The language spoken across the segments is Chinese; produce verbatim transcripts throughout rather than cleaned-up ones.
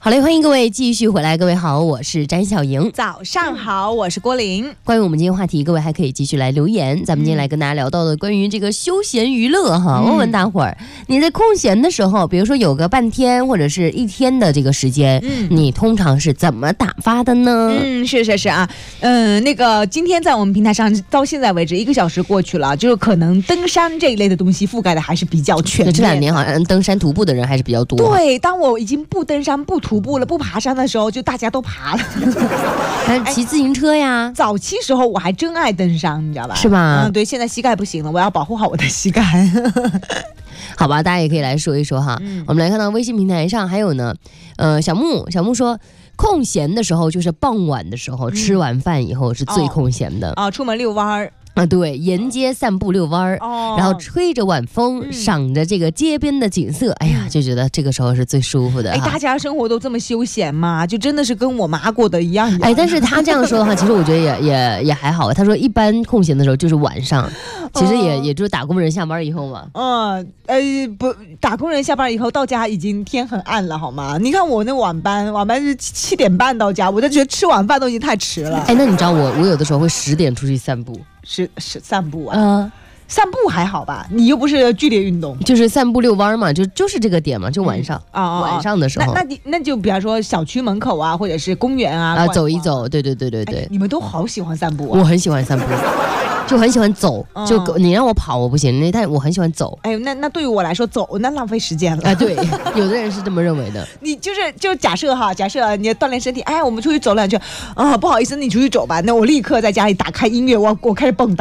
好嘞，欢迎各位继续回来。各位好，我是詹小莹。 早上好，我是郭玲。 关于我们今天话题，各位还可以继续来留言。咱们今天来跟大家聊到的关于这个休闲娱乐哈，问问大伙儿，你在空闲的时候，比如说有个半天或者是一天的这个时间，嗯，你通常是怎么打发的呢？ 嗯，是是是啊，嗯，那个今天在我们平台上到现在为止一个小时过去了，就是可能登山这一类的东西覆盖的还是比较全面的。 这两年好像登山徒步的人还是比较多。 对，当我已经不登山不徒步了不爬山的时候，就大家都爬了。 还骑自行车呀、 哎、早期时候我还真爱登山，你知道吧？ 是吧？ 嗯，对，现在膝盖不行了，我要保护好我的膝盖。 好吧，大家也可以来说一说哈、嗯、我们来看到微信平台上还有呢，呃，小木小木说空闲的时候就是傍晚的时候、嗯、吃完饭以后是最空闲的啊、哦哦，出门遛弯儿啊，对，沿街散步遛弯儿、哦，然后吹着晚风、嗯，赏着这个街边的景色，哎呀，就觉得这个时候是最舒服的。 哎，大家生活都这么休闲吗？就真的是跟我妈过的一样一样。 哎，但是他这样说的话，其实我觉得也也也还好。他说一般空闲的时候就是晚上，其实也、哦、也就是打工人下班以后嘛。 嗯，呃，不，打工人下班以后到家已经天很暗了，好吗？你看我那晚班，晚班是七点半到家，我就觉得吃晚饭都已经太迟了。 哎，那你知道我我有的时候会十点出去散步。 是是散步啊，嗯，散步还好吧？你又不是剧烈运动， 就是散步遛弯嘛，就就是这个点嘛，就晚上啊、嗯哦，晚上的时候， 那那那就比方说小区门口啊，或者是公园啊， 啊，走一走，对对对对对、 哎，你们都好喜欢散步啊， 我很喜欢散步。就很喜欢走，就你让我跑我不行，那但我很喜欢走。 哎，那那对于我来说，走那浪费时间了。 啊，对，有的人是这么认为的。 你就是就假设哈，假设你锻炼身体，哎，我们出去走两圈，啊，不好意思，你出去走吧。那我立刻在家里打开音乐，我我开始蹦跶。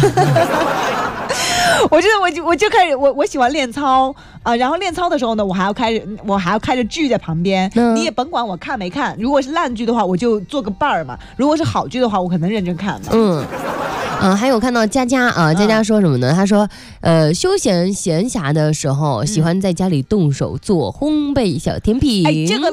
我觉得我就我就开始我我喜欢练操啊、呃，然后练操的时候呢，我还要开着我还要开着剧在旁边、嗯，你也甭管我看没看。如果是烂剧的话，我就做个伴儿嘛；如果是好剧的话，我可能认真看嘛。 嗯。嗯、呃，还有看到佳佳啊，佳佳说什么呢？她说，呃，休闲闲暇的时候，喜欢在家里动手做烘焙小甜品。 哎，这个